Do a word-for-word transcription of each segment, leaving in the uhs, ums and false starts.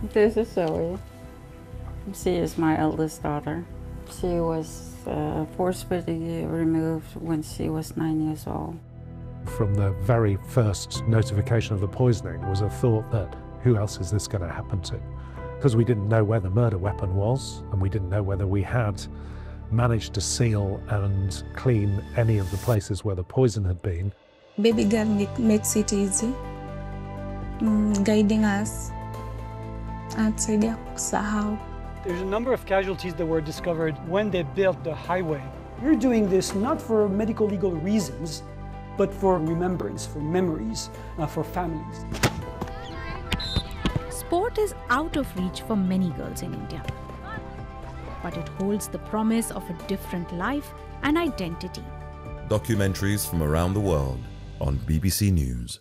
This is Zoe. She is my eldest daughter. She was uh, forcibly removed when she was nine years old. From the very first notification of the poisoning was a thought that who else is this going to happen to? Because we didn't know where the murder weapon was, and we didn't know whether we had managed to seal and clean any of the places where the poison had been. Baby girl make, makes it easy, mm, guiding us and saidia kusahau. There's a number of casualties that were discovered when they built the highway. We're doing this not for medical legal reasons, but for remembrance, for memories, uh, for families. Sport is out of reach for many girls in India, but it holds the promise of a different life and identity. Documentaries from around the world on B B C News.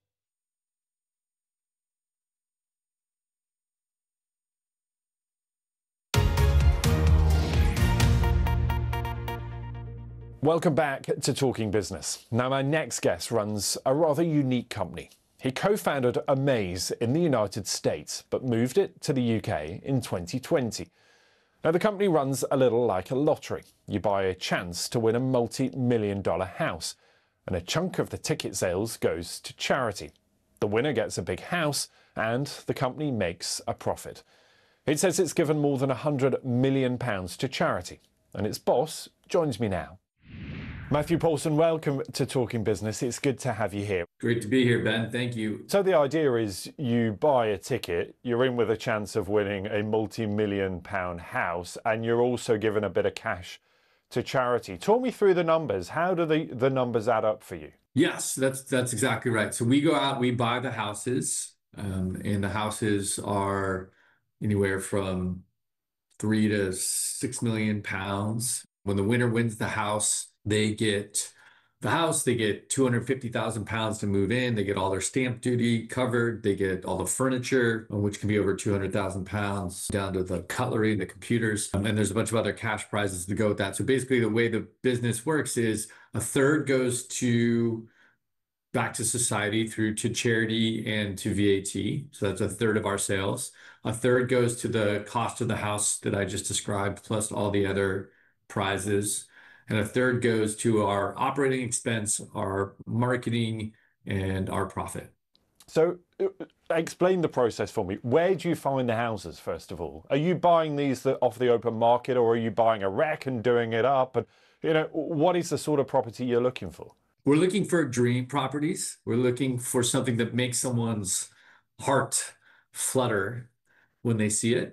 Welcome back to Talking Business. Now, my next guest runs a rather unique company. He co-founded Amaze in the United States, but moved it to the U K in twenty twenty. Now, the company runs a little like a lottery. You buy a chance to win a multi-million dollar house, and a chunk of the ticket sales goes to charity. The winner gets a big house, and the company makes a profit. It says it's given more than one hundred million pounds to charity, and its boss joins me now. Matthew Paulson, welcome to Talking Business. It's good to have you here. Great to be here, Ben. Thank you. So the idea is you buy a ticket, you're in with a chance of winning a multi-million pound house, and you're also given a bit of cash to charity. Talk me through the numbers. How do the, the numbers add up for you? Yes, that's that's exactly right. So we go out, we buy the houses, um, and the houses are anywhere from three to six million pounds. When the winner wins the house, they get the house, they get two hundred fifty thousand pounds to move in. They get all their stamp duty covered. They get all the furniture, which can be over two hundred thousand pounds, down to the cutlery and the computers. Um, and there's a bunch of other cash prizes to go with that. So basically the way the business works is a third goes to back to society through to charity and to V A T. So that's a third of our sales. A third goes to the cost of the house that I just described, plus all the other prizes. And a third goes to our operating expense, our marketing, and our profit. So uh, explain the process for me. Where do you find the houses, first of all? Are you buying these off the open market, or are you buying a wreck and doing it up? And, you know, what is the sort of property you're looking for? We're looking for dream properties. We're looking for something that makes someone's heart flutter when they see it.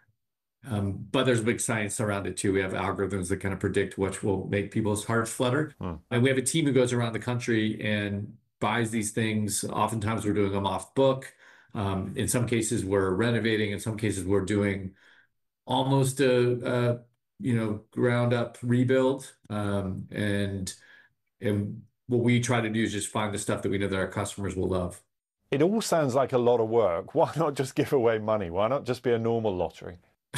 Um, but there's big science around it too. We have algorithms that kind of predict which will make people's hearts flutter. Hmm. And we have a team who goes around the country and buys these things. Oftentimes we're doing them off book. Um, in some cases we're renovating. In some cases we're doing almost a, a you know, ground up rebuild. Um, and, and what we try to do is just find the stuff that we know that our customers will love. It all sounds like a lot of work. Why not just give away money? Why not just be a normal lottery?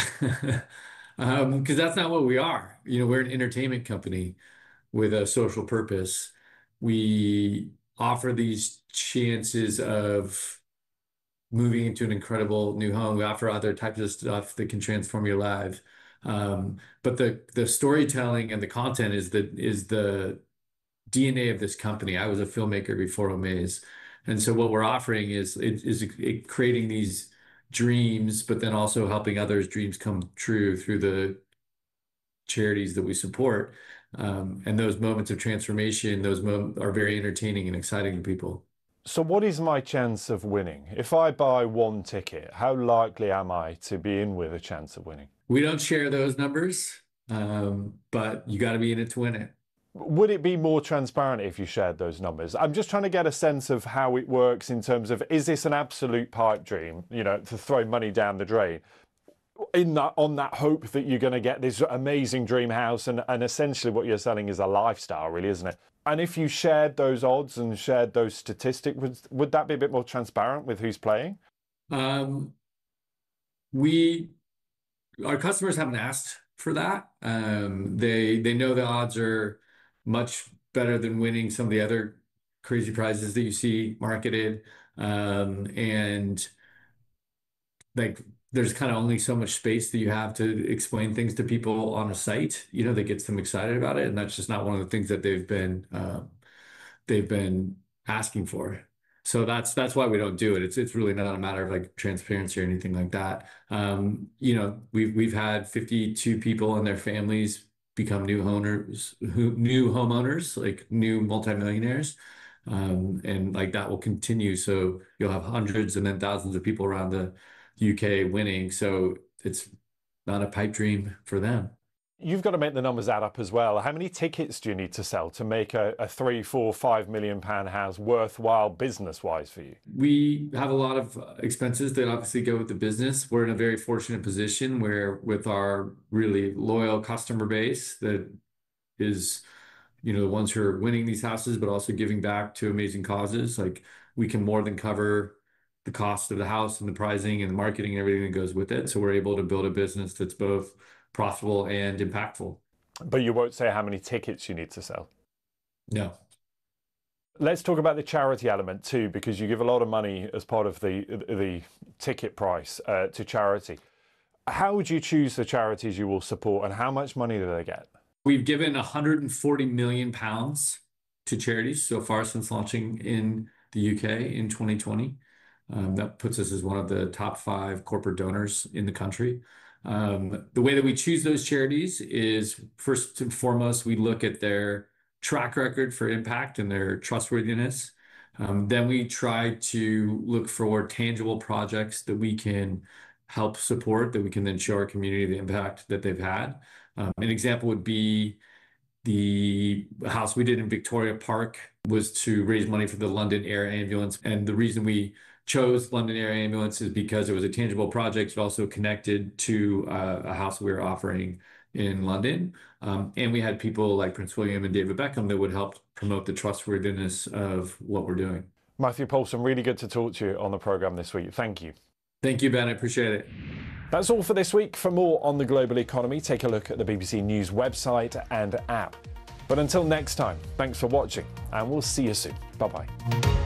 um, because that's not what we are. You know, we're an entertainment company with a social purpose. We offer these chances of moving into an incredible new home. We offer other types of stuff that can transform your life. Um, but the the storytelling and the content is the is the D N A of this company. I was a filmmaker before Amaze, and so what we're offering is it, is it creating these dreams, but then also helping others' dreams come true through the charities that we support. Um, and those moments of transformation, those moments are very entertaining and exciting to people. So what is my chance of winning? If I buy one ticket, how likely am I to be in with a chance of winning? We don't share those numbers, um, but you got to be in it to win it. Would it be more transparent if you shared those numbers? I'm just trying to get a sense of how it works in terms of, is this an absolute pipe dream, you know, to throw money down the drain in that, on that hope that you're going to get this amazing dream house, and, and essentially what you're selling is a lifestyle, really, isn't it? And if you shared those odds and shared those statistics, would, would that be a bit more transparent with who's playing? Um, we, our customers haven't asked for that. Um, they, they know the odds are much better than winning some of the other crazy prizes that you see marketed. Um, and like there's kind of only so much space that you have to explain things to people on a site, you know, that gets them excited about it. And that's just not one of the things that they've been um, they've been asking for. So that's that's why we don't do it. It's it's really not a matter of like transparency or anything like that. Um, you know, we've we've had fifty-two people and their families become new owners, who new homeowners, like new multimillionaires. Um, and like that will continue. So you'll have hundreds and then thousands of people around the U K winning. So it's not a pipe dream for them. You've got to make the numbers add up as well. How many tickets do you need to sell to make a, a three, four, five million pound house worthwhile business-wise for you? We have a lot of expenses that obviously go with the business. We're in a very fortunate position where with our really loyal customer base that is, you know, the ones who are winning these houses, but also giving back to amazing causes. Like we can more than cover the cost of the house and the pricing and the marketing and everything that goes with it. So we're able to build a business that's both profitable and impactful. But you won't say how many tickets you need to sell? No. Let's talk about the charity element too, because you give a lot of money as part of the the ticket price uh, to charity. How would you choose the charities you will support, and how much money do they get? We've given one hundred forty million pounds to charities so far since launching in the U K in twenty twenty. Um, that puts us as one of the top five corporate donors in the country. Um, the way that we choose those charities is first and foremost, we look at their track record for impact and their trustworthiness. Um, then we try to look for tangible projects that we can help support, that we can then show our community the impact that they've had. Um, an example would be the house we did in Victoria Park was to raise money for the London Air Ambulance. And the reason we chose London Air Ambulance is because it was a tangible project, but also connected to uh, a house we were offering in London. Um, and we had people like Prince William and David Beckham that would help promote the trustworthiness of what we're doing. Matthew Polson, really good to talk to you on the programme this week. Thank you. Thank you, Ben. I appreciate it. That's all for this week. For more on the global economy, take a look at the B B C News website and app. But until next time, thanks for watching, and we'll see you soon. Bye-bye.